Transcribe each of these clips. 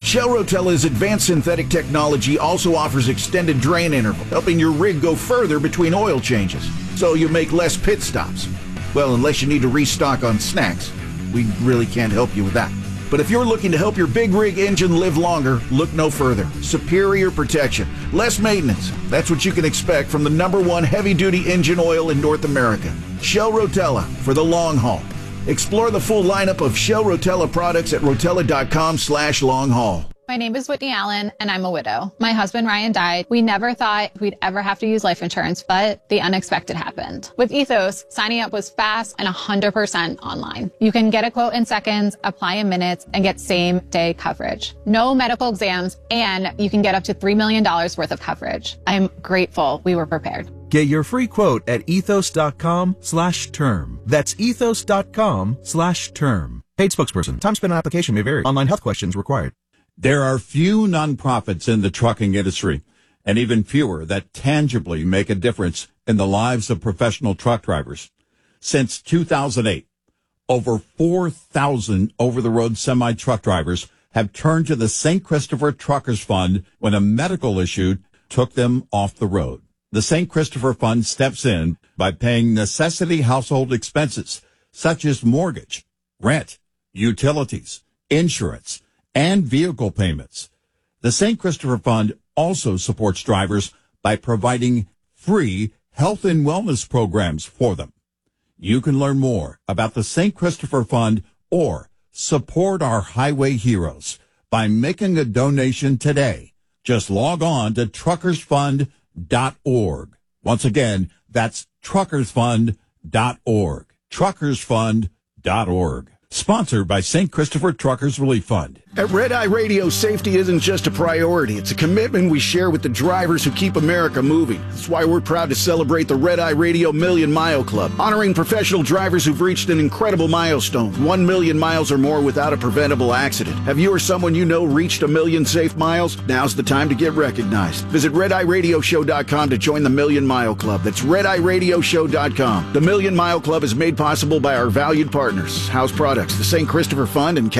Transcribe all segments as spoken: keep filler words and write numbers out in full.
Shell Rotella's advanced synthetic technology also offers extended drain interval, helping your rig go further between oil changes, so you make less pit stops. Well, unless you need to restock on snacks. We really can't help you with that. But if you're looking to help your big rig engine live longer, look no further. Superior protection, less maintenance. That's what you can expect from the number one heavy-duty engine oil in North America. Shell Rotella, for the long haul. Explore the full lineup of Shell Rotella products at rotella.com slash long haul. My name is Whitney Allen, and I'm a widow. My husband, Ryan, died. We never thought we'd ever have to use life insurance, but the unexpected happened. With Ethos, signing up was fast and one hundred percent online. You can get a quote in seconds, apply in minutes, and get same-day coverage. No medical exams, and you can get up to three million dollars worth of coverage. I'm grateful we were prepared. Get your free quote at ethos.com slash term. That's ethos.com slash term. Paid spokesperson. Time spent on application may vary. Online health questions required. There are few nonprofits in the trucking industry, and even fewer that tangibly make a difference in the lives of professional truck drivers. Since two thousand eight, over four thousand over-the-road semi-truck drivers have turned to the Saint Christopher Truckers Fund when a medical issue took them off the road. The Saint Christopher Fund steps in by paying necessity household expenses, such as mortgage, rent, utilities, insurance, and vehicle payments. The Saint Christopher Fund also supports drivers by providing free health and wellness programs for them. You can learn more about the Saint Christopher Fund or support our highway heroes by making a donation today. Just log on to truckers fund dot org. Once again, that's truckers fund dot org. truckers fund dot org. Sponsored by Saint Christopher Truckers Relief Fund. At Red Eye Radio, safety isn't just a priority. It's a commitment we share with the drivers who keep America moving. That's why we're proud to celebrate the Red Eye Radio Million Mile Club, honoring professional drivers who've reached an incredible milestone, one million miles or more without a preventable accident. Have you or someone you know reached a million safe miles? Now's the time to get recognized. Visit red eye radio show dot com to join the Million Mile Club. That's red eye radio show dot com. The Million Mile Club is made possible by our valued partners, House Products, the Saint Christopher Fund, and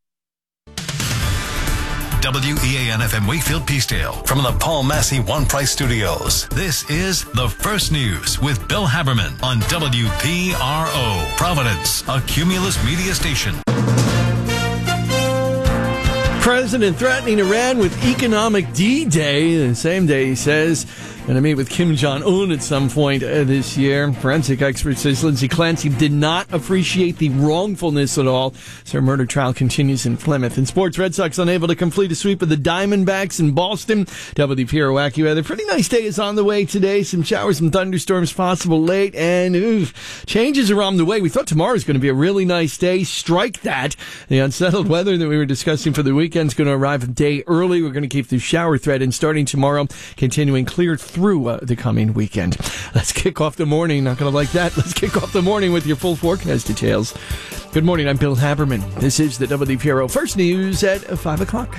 W E A N F M Wakefield Peacedale from the Paul Massey One Price Studios. This is The First News with Bill Haberman on W P R O, Providence, a Cumulus media station. President threatening Iran with economic D-Day. The same day, he says, going to meet with Kim Jong-un at some point uh, this year. Forensic expert says Lindsay Clancy did not appreciate the wrongfulness at all. So her murder trial continues in Plymouth. In sports, Red Sox unable to complete a sweep of the Diamondbacks in Boston. W P R O AccuWeather. Pretty nice day is on the way today. Some showers, some thunderstorms possible late, and oof, changes are on the way. We thought tomorrow was going to be a really nice day. Strike that. The unsettled weather that we were discussing for the weekend is going to arrive a day early. We're going to keep the shower threat and starting tomorrow, continuing clear through through uh, the coming weekend. Let's kick off the morning. Not going to like that. Let's kick off the morning with your full forecast details. Good morning. I'm Bill Haberman. This is the W P R O First News at five o'clock.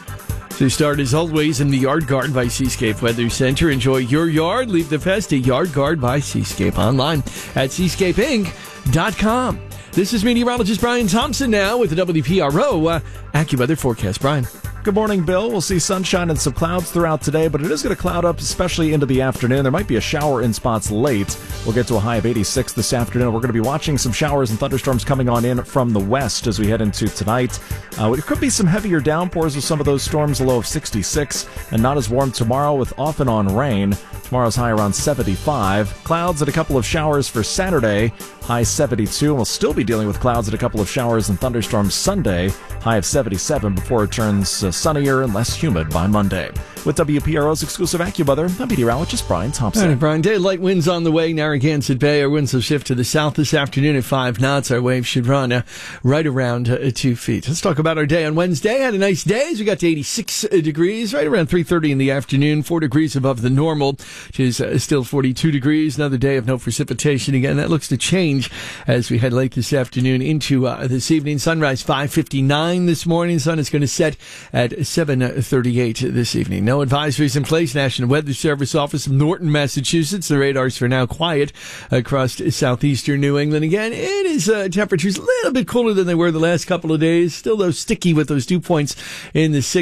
So start as always in the Yard Guard by Seascape Weather Center. Enjoy your yard. Leave the pest at Yard Guard by Seascape online at seascape inc dot com. This is meteorologist Brian Thompson now with the W P R O uh, AccuWeather forecast. Brian. Good morning, Bill. We'll see sunshine and some clouds throughout today, but it is going to cloud up, especially into the afternoon. There might be a shower in spots late. We'll get to a high of eighty-six this afternoon. We're going to be watching some showers and thunderstorms coming on in from the west as we head into tonight. Uh, it could be some heavier downpours with some of those storms, a low of sixty-six, and not as warm tomorrow with off and on rain. Tomorrow's high around seventy-five. Clouds and a couple of showers for Saturday, high seventy-two. And we'll still be dealing with clouds and a couple of showers and thunderstorms Sunday, high of seventy-seven, before it turns uh, sunnier and less humid by Monday. With W P R O's exclusive AccuWeather, I'm meteorologist Brian Thompson. All right, Brian, daylight winds on the way. Narragansett Bay, our winds will shift to the south this afternoon at five knots. Our waves should run uh, right around uh, two feet. Let's talk about our day on Wednesday. Had a nice day as we got to eighty-six degrees, right around three thirty in the afternoon, four degrees above the normal, which is uh, still forty-two degrees. Another day of no precipitation. Again, that looks to change as we head late this afternoon into uh, this evening. Sunrise five fifty-nine this morning. Sun is going to set at seven thirty-eight this evening. No advisories in place. National Weather Service office of Norton, Massachusetts. The radars for now quiet across southeastern New England. Again, it is uh, temperatures a little bit cooler than they were the last couple of days. Still, though, sticky with those dew points in the